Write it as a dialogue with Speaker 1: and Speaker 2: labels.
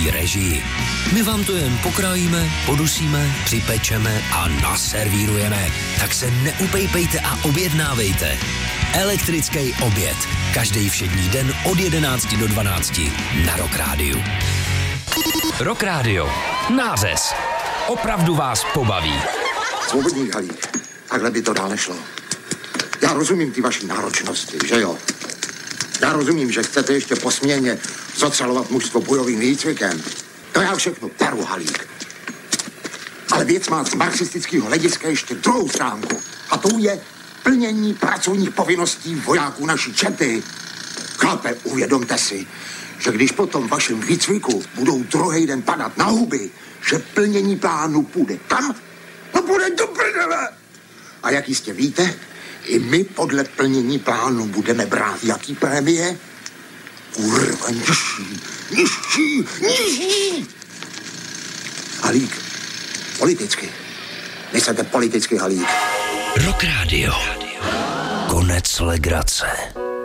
Speaker 1: svojí režii. My vám to jen pokrájíme, podusíme, připečeme a naservírujeme. Tak se neupejpejte a objednávejte. Elektrický oběd. Každý všední den od 11 do 12 na Rock Rádiu. Rock Rádio. Nářez. Opravdu vás pobaví.
Speaker 2: Svobodník Halík, takhle by to dál nešlo. Já rozumím ty vaší náročnosti, že jo? Já rozumím, že chcete ještě po směně zotřelovat mužstvo bojovým výcvikem. To já všechno beru, Halík. Ale věc má z marxistického hlediska ještě druhou stránku. A to je plnění pracovních povinností vojáků naší čety. Chlape, uvědomte si, že když po tom vašem výcviku budou druhý den padat na huby, že plnění plánu půjde tam, no půjde do prdele. A jak jistě víte, i my podle plnění plánu budeme brát jaký prémie? Kurva, nižší. Halík, politicky. Myslete politicky, Halík.
Speaker 1: Rock Rádio. Konec legrace.